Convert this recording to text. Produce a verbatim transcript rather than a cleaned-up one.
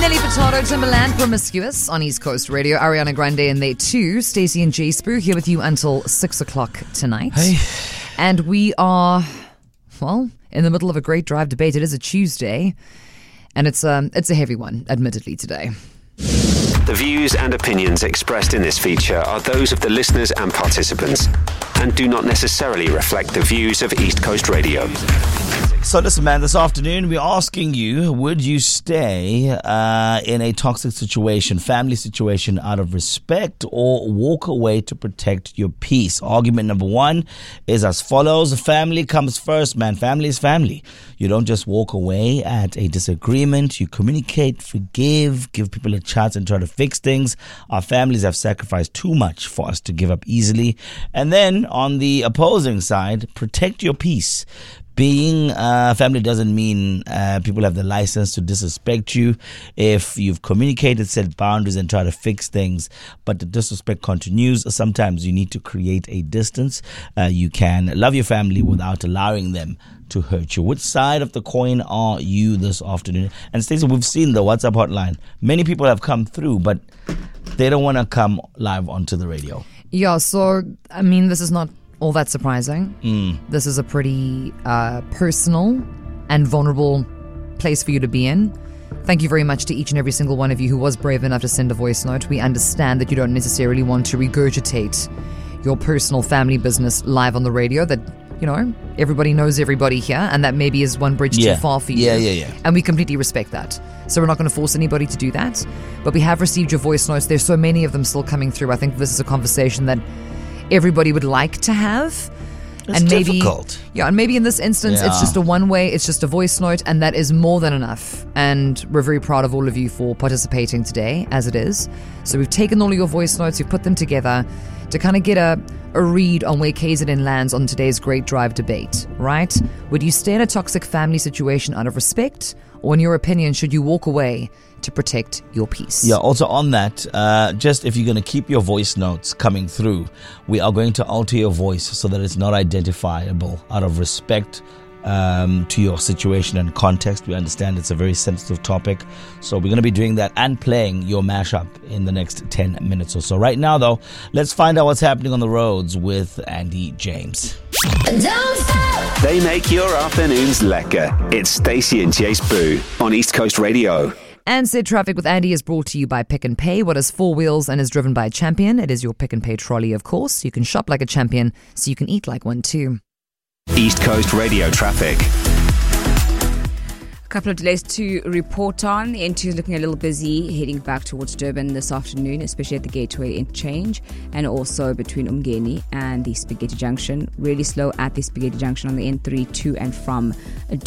Nelly Furtado, Timberland, Promiscuous on East Coast Radio. Ariana Grande in there too. Stacey and Jay Spoo here with you until six o'clock tonight. Hey. And we are, well, in the middle of a great drive debate. It is a Tuesday, and it's a, it's a heavy one, admittedly, today. The views and opinions expressed in this feature are those of the listeners and participants and do not necessarily reflect the views of East Coast Radio. So listen, man, this afternoon we're asking you, would you stay uh, in a toxic situation, family situation, out of respect, or walk away to protect your peace? Argument number one is as follows. Family comes first, man. Family is family. You don't just walk away at a disagreement. You communicate, forgive, give people a chance and try to fix things. Our families have sacrificed too much for us to give up easily. And then on the opposing side, protect your peace. Being uh, family doesn't mean uh, people have the license to disrespect you. If you've communicated, set boundaries and try to fix things, but the disrespect continues, sometimes you need to create a distance. Uh, you can love your family without allowing them to hurt you. Which side of the coin are you this afternoon? And Stacey, we've seen the WhatsApp hotline. Many people have come through, but they don't want to come live onto the radio. Yeah, so, I mean, this is not all that surprising. Mm. This is a pretty uh, personal and vulnerable place for you to be in. Thank you very much to each and every single one of you who was brave enough to send a voice note. We understand that you don't necessarily want to regurgitate your personal family business live on the radio, that, you know, everybody knows everybody here, and that maybe is one bridge yeah. too far for you. Yeah, yeah, yeah. And we completely respect that. So we're not going to force anybody to do that. But we have received your voice notes. There's so many of them still coming through. I think this is a conversation that everybody would like to have. It's and maybe, difficult. Yeah, and maybe in this instance, Yeah. it's just a one-way, it's just a voice note, and that is more than enough. And we're very proud of all of you for participating today, as it is. So we've taken all of your voice notes, we've put them together to kind of get a, a read on where K Z N lands on today's Great Drive debate, right? Would you stay in a toxic family situation out of respect? Or in your opinion, should you walk away to protect your peace? Yeah, also on that, uh, just if you're going to keep your voice notes coming through, we are going to alter your voice so that it's not identifiable out of respect um, to your situation and context. We understand it's a very sensitive topic, so we're going to be doing that and playing your mashup in the next ten minutes or so. Right now, though, let's find out what's happening on the roads with Andy James. They make your afternoons lekker. It's Stacey and Jay Spoo on East Coast Radio. And Said Traffic with Andy is brought to you by Pick and Pay. What has four wheels and is driven by a champion? It is your Pick and Pay trolley, of course. You can shop like a champion, so you can eat like one too. East Coast Radio traffic. A couple of delays to report on. The N two is looking a little busy heading back towards Durban this afternoon, especially at the Gateway Interchange and also between Umgeni and the Spaghetti Junction. Really slow at the Spaghetti Junction on the N three to and from